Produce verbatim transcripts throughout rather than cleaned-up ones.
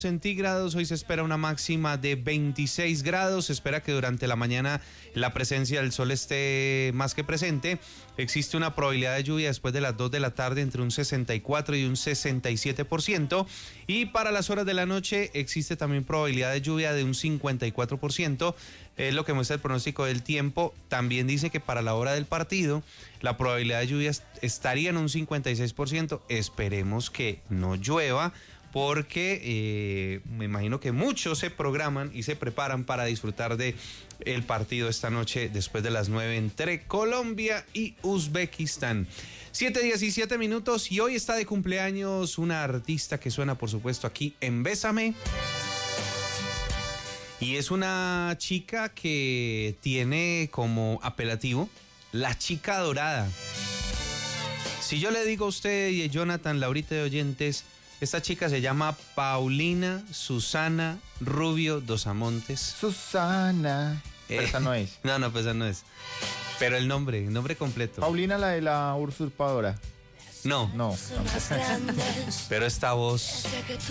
Centígrados, hoy se espera una máxima de veintiséis grados, se espera que durante la mañana la presencia del sol esté más que presente, existe una probabilidad de lluvia después de las dos de la tarde entre un sesenta y cuatro y un sesenta y siete por ciento, y para las horas de la noche existe también probabilidad de lluvia de un cincuenta y cuatro por ciento, es lo que muestra el pronóstico del tiempo. También dice que para la hora del partido la probabilidad de lluvia estaría en un cincuenta y seis por ciento, esperemos que no llueva, porque eh, me imagino que muchos se programan y se preparan para disfrutar de el partido esta noche después de las nueve entre Colombia y Uzbekistán. siete diecisiete minutos y hoy está de cumpleaños una artista que suena por supuesto aquí en Bésame. Y es una chica que tiene como apelativo la chica dorada. Si yo le digo a usted y a Jonathan, Laurita de oyentes, esta chica se llama Paulina Susana Rubio dos Amontes. Susana. Pero Eh, esa no es. No, no, pues esa no es. Pero el nombre, el nombre completo. Paulina, la de la usurpadora. No, No. pero esta voz,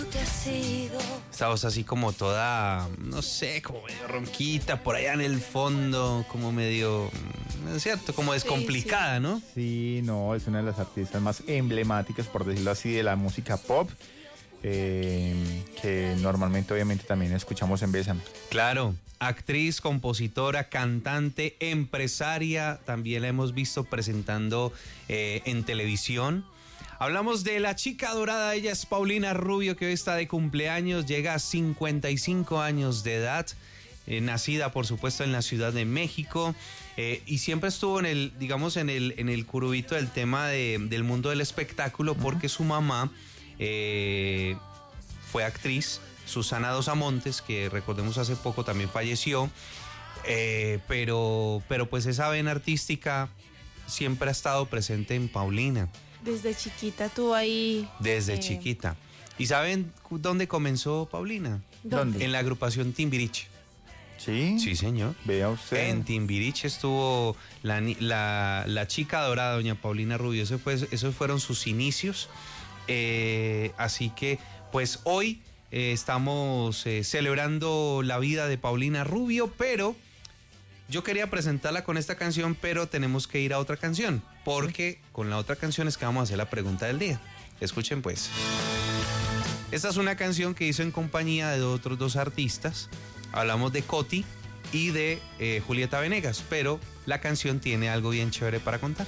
esta voz así como toda, no sé, como medio ronquita, por allá en el fondo, como medio, es cierto, como descomplicada, ¿no? Sí, no, es una de las artistas más emblemáticas, por decirlo así, de la música pop, eh, que normalmente obviamente también escuchamos en Bésame. Claro, actriz, compositora, cantante, empresaria, también la hemos visto presentando eh, en televisión. Hablamos de la chica dorada, ella es Paulina Rubio, que hoy está de cumpleaños, llega a cincuenta y cinco años de edad, eh, nacida por supuesto en la Ciudad de México, eh, y siempre estuvo en el, digamos, en el, en el curubito del tema de, del mundo del espectáculo, porque su mamá eh, fue actriz, Susana Dos Amontes, que recordemos hace poco también falleció, eh, pero, pero pues esa vena artística siempre ha estado presente en Paulina. Desde chiquita tú ahí. Desde eh, chiquita. ¿Y saben dónde comenzó Paulina? ¿Dónde? En la agrupación Timbiriche. ¿Sí? Sí, señor. Vea usted. En Timbiriche estuvo la, ni- la, la chica dorada, doña Paulina Rubio. Eso fue, esos fueron sus inicios. Eh, así que, pues hoy eh, estamos eh, celebrando la vida de Paulina Rubio, pero yo quería presentarla con esta canción, pero tenemos que ir a otra canción, porque con la otra canción es que vamos a hacer la pregunta del día. Escuchen pues. Esta es una canción que hizo en compañía de otros dos artistas. Hablamos de Coti y de eh, Julieta Venegas, pero la canción tiene algo bien chévere para contar.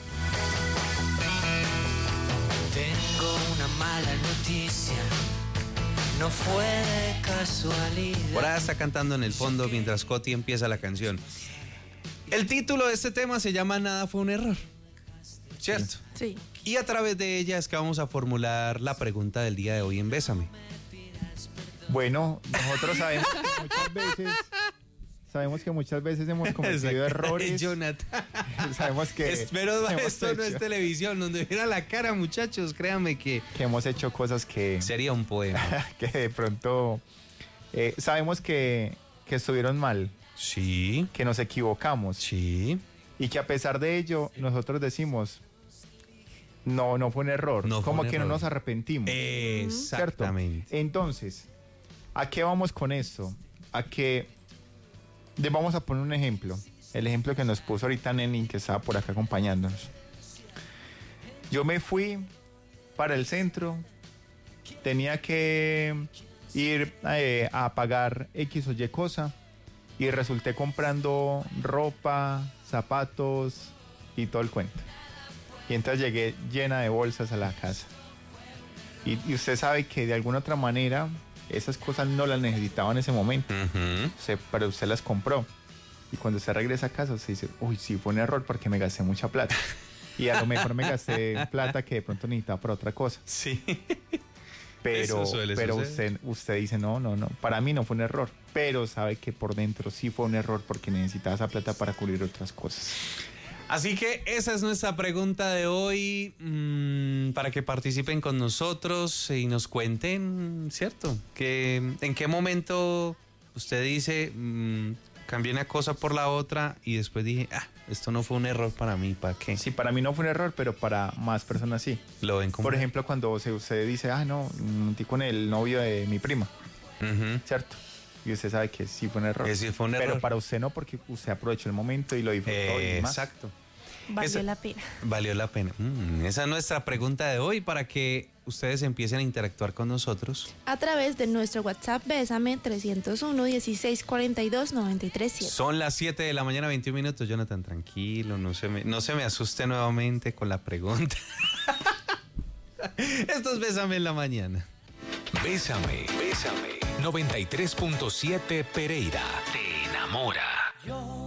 Tengo una mala noticia, no fue de casualidad. Por ahí está cantando en el fondo mientras Coti empieza la canción. El título de este tema se llama Nada fue un error, ¿cierto? Sí. Y a través de ella es que vamos a formular la pregunta del día de hoy en Bésame. Bueno, nosotros sabemos que muchas veces, sabemos que muchas veces hemos cometido errores. Jonathan. Sabemos que Espero hemos esto no es hecho- televisión, donde viera la cara, muchachos, créanme que que hemos hecho cosas que, sería un poema. que de pronto eh, sabemos que, que estuvieron mal, Sí, que nos equivocamos sí. y que a pesar de ello nosotros decimos no, no fue un error, No fue como un que error. no nos arrepentimos. ¿Cierto? Exactamente. Entonces, ¿a qué vamos con esto? A que le vamos a poner un ejemplo. El ejemplo que nos puso ahorita Neni, que estaba por acá acompañándonos. Yo me fui para el centro, tenía que ir eh, a pagar X o Y cosa y resulté comprando ropa, zapatos y todo el cuento. Y entonces llegué llena de bolsas a la casa. Y, y usted sabe que de alguna otra manera esas cosas no las necesitaba en ese momento, Ujú. usted- pero usted las compró. Y cuando usted regresa a casa, usted dice, uy, sí, fue un error porque me gasté mucha plata. Y a lo mejor me gasté plata que de pronto necesitaba para otra cosa. Sí. Pero, Eso suele pero suceder. usted, usted dice, no, no, no, para mí no fue un error. Pero sabe que por dentro sí fue un error porque necesitaba esa plata para cubrir otras cosas. Así que esa es nuestra pregunta de hoy, mmm, para que participen con nosotros y nos cuenten, ¿cierto? Que en qué momento usted dice, mmm, cambié una cosa por la otra y después dije, ah, esto no fue un error para mí, ¿para qué? Sí, para mí no fue un error, pero para más personas sí. Lo ven como... Por ejemplo, cuando se- usted dice, ah, no, metí con el novio de mi prima. Ujú. ¿cierto? Y usted sabe que sí fue un error. Que sí fue un Pero error. para usted no, porque usted aprovechó el momento y lo disfrutó y demás. Exacto. Valió Esa- la pena. Valió la pena. Mm, esa es nuestra pregunta de hoy para que ustedes empiecen a interactuar con nosotros. A través de nuestro WhatsApp Bésame trescientos uno, dieciséis cuarenta y dos, noventa y tres siete. Son las siete de la mañana, veintiún minutos. Jonathan, tranquilo, no se me, no se me asuste nuevamente con la pregunta. Esto es Bésame en la mañana. Bésame, bésame. noventa y tres punto siete Pereira. Te enamora.